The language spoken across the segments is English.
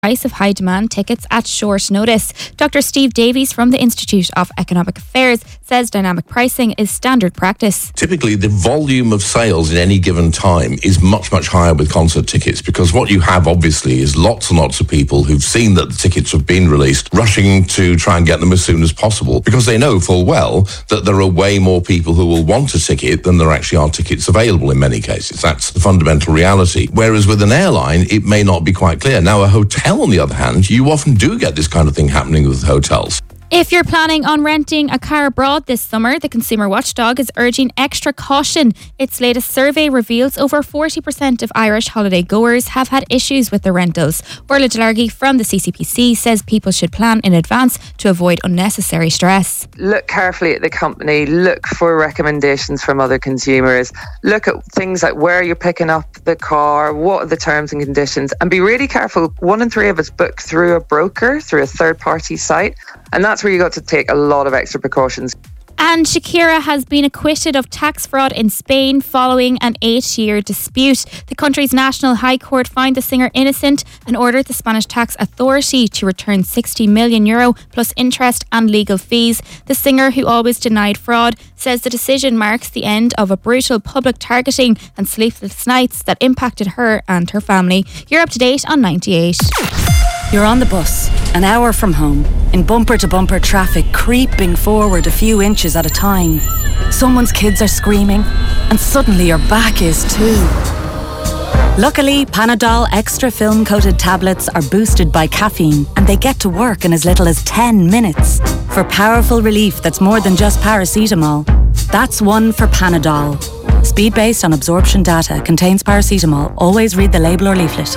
price of high demand tickets at short notice. Dr. Steve Davies from the Institute of Economic Affairs says dynamic pricing is standard practice. Typically, the volume of sales in any given time is much, much higher with concert tickets, because what you have obviously is lots and lots of people who've seen that the tickets have been released, rushing to try and get them as soon as possible, because they know full well that there are way more people who will want a ticket than there actually are tickets available in many cases. That's the fundamental reality. Whereas with an airline, it may not be quite clear. Now, a hotel, on the other hand, you often do get this kind of thing happening with hotels. If you're planning on renting a car abroad this summer, the Consumer Watchdog is urging extra caution. Its latest survey reveals over 40% of Irish holiday goers have had issues with their rentals. Orla Delargy from the CCPC says people should plan in advance to avoid unnecessary stress. Look carefully at the company, look for recommendations from other consumers, look at things like where you're picking up the car, what are the terms and conditions, and be really careful. 1 in 3 of us book through a broker, through a third-party site, and that's where you got to take a lot of extra precautions. And Shakira has been acquitted of tax fraud in Spain following an 8-year dispute. The country's National High Court found the singer innocent and ordered the Spanish tax authority to return €60 million plus interest and legal fees. The singer, who always denied fraud, says the decision marks the end of a brutal public targeting and sleepless nights that impacted her and her family. You're up to date on 98. You're on the bus, an hour from home, in bumper-to-bumper traffic, creeping forward a few inches at a time. Someone's kids are screaming, and suddenly your back is too. Luckily, Panadol Extra film-coated tablets are boosted by caffeine, and they get to work in as little as 10 minutes. For powerful relief that's more than just paracetamol. That's one for Panadol. Speed based on absorption data, contains paracetamol. Always read the label or leaflet.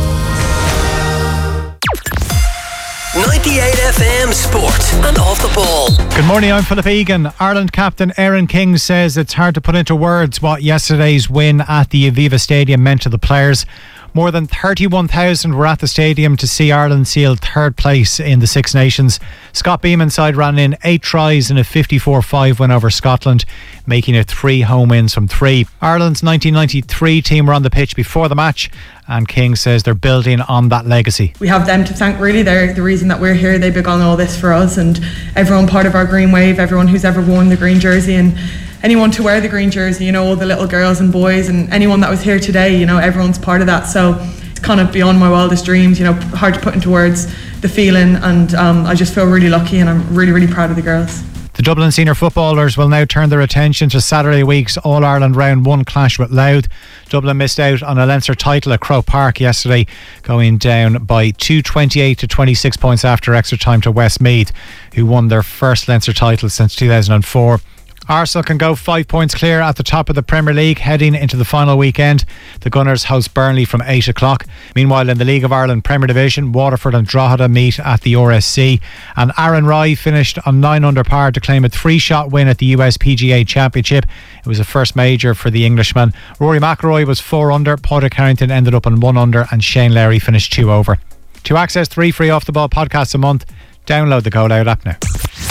98 FM Sport and Off the Ball. Good morning, I'm Philip Egan. Ireland captain Aaron King says it's hard to put into words what yesterday's win at the Aviva Stadium meant to the players. More than 31,000 were at the stadium to see Ireland seal third place in the Six Nations. Scott Beeman's side ran in 8 tries in a 54-5 win over Scotland, making it 3 home wins from 3. Ireland's 1993 team were on the pitch before the match, and King says they're building on that legacy. We have them to thank, really. They're the reason that we're here. They began all this for us, and everyone part of our green wave, everyone who's ever worn the green jersey, and anyone to wear the green jersey, you know, all the little girls and boys and anyone that was here today, you know, everyone's part of that. So it's kind of beyond my wildest dreams, you know, hard to put into words the feeling, and I just feel really lucky, and I'm really, really proud of the girls. The Dublin senior footballers will now turn their attention to Saturday week's All-Ireland Round 1 clash with Louth. Dublin missed out on a Leinster title at Croke Park yesterday, going down by 228 to 26 points after extra time to Westmeath, who won their first Leinster title since 2004. Arsenal can go 5 points clear at the top of the Premier League heading into the final weekend. The Gunners host Burnley from 8 o'clock. Meanwhile, in the League of Ireland Premier Division, Waterford and Drogheda meet at the RSC, and Aaron Rai finished on 9 under par to claim a 3-shot win at the USPGA Championship. It was a first major for the Englishman. Rory McIlroy was 4 under, Padraig Harrington ended up on 1 under, and Shane Lowry finished 2 over. To access 3 free Off the Ball podcasts a month, download the Go Loud app now.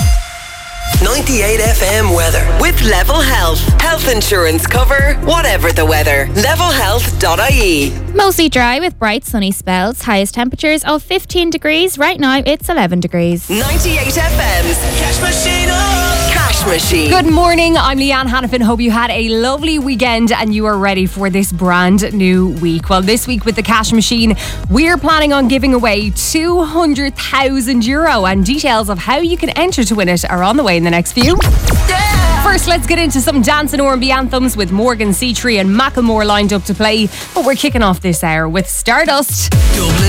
98 FM weather with Level Health. Health insurance cover, whatever the weather. Levelhealth.ie. Mostly dry with bright sunny spells. Highest temperatures of 15 degrees. Right now it's 11 degrees. 98 FM's Cash Machine. Cash Machine. Good morning, I'm Leanne Hannafin. Hope you had a lovely weekend and you are ready for this brand new week. Well, this week with the Cash Machine, we're planning on giving away €200,000, and details of how you can enter to win it are on the way in the next few. Yeah! First, let's get into some dance and R&B anthems with Morgan Seatree and Macklemore lined up to play. But we're kicking off this hour with Stardust. Dublin